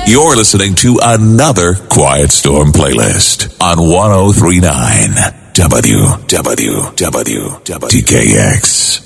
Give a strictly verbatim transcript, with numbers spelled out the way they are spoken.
You're listening to another Quiet Storm playlist on one oh three point nine W W W W T K X.